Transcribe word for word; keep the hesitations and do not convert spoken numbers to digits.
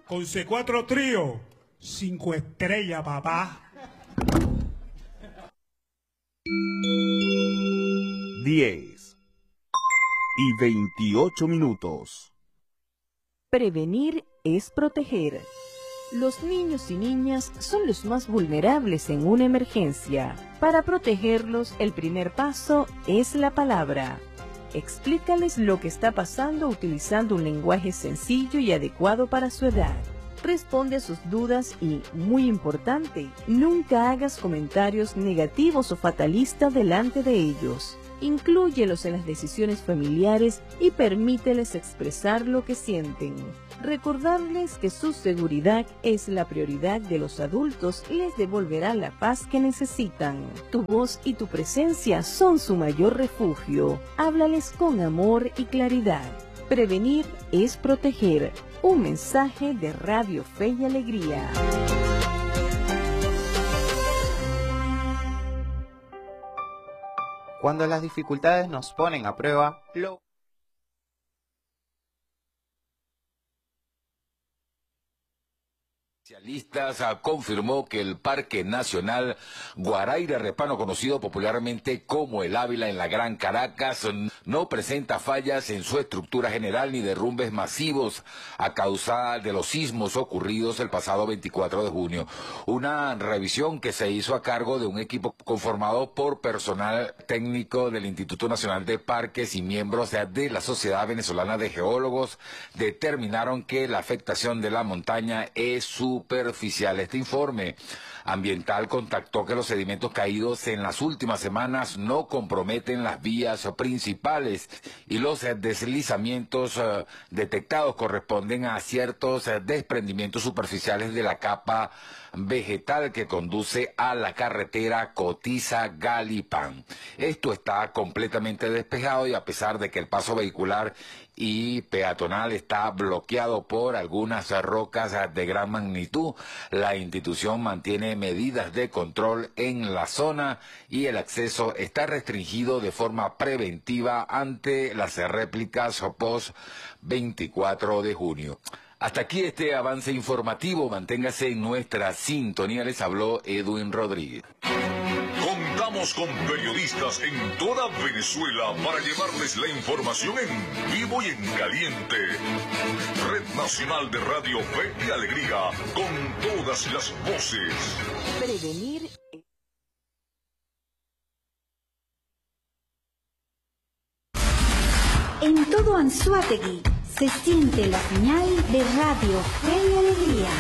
Con C cuatro Trío, cinco estrellas, papá. diez y veintiocho minutos. Prevenir es proteger. Los niños y niñas son los más vulnerables en una emergencia. Para protegerlos, el primer paso es la palabra. Explícales lo que está pasando utilizando un lenguaje sencillo y adecuado para su edad. Responde a sus dudas y, muy importante, nunca hagas comentarios negativos o fatalistas delante de ellos. Inclúyelos en las decisiones familiares y permíteles expresar lo que sienten. Recordarles que su seguridad es la prioridad de los adultos y les devolverá la paz que necesitan. Tu voz y tu presencia son su mayor refugio. Háblales con amor y claridad. Prevenir es proteger. Un mensaje de Radio Fe y Alegría. Cuando las dificultades nos ponen a prueba, lo Especialistas confirmó que el Parque Nacional Guaraíra Repano, conocido popularmente como el Ávila en la Gran Caracas, no presenta fallas en su estructura general ni derrumbes masivos a causa de los sismos ocurridos el pasado veinticuatro de junio. Una revisión que se hizo a cargo de un equipo conformado por personal técnico del Instituto Nacional de Parques y miembros de la Sociedad Venezolana de Geólogos determinaron que la afectación de la montaña es su superficial. Este informe ambiental contactó que los sedimentos caídos en las últimas semanas no comprometen las vías principales y los deslizamientos uh, detectados corresponden a ciertos uh, desprendimientos superficiales de la capa vegetal que conduce a la carretera Cotiza-Galipán. Esto está completamente despejado y a pesar de que el paso vehicular y peatonal está bloqueado por algunas rocas de gran magnitud, la institución mantiene medidas de control en la zona y el acceso está restringido de forma preventiva ante las réplicas post veinticuatro de junio. Hasta aquí este avance informativo. Manténgase en nuestra sintonía. Les habló Edwin Rodríguez. Contamos con periodistas en toda Venezuela para llevarles la información en vivo y en caliente. Red Nacional de Radio Fe y Alegría, con todas las voces. Prevenir. En todo Anzoátegui se siente la señal de Radio Fe y Alegría.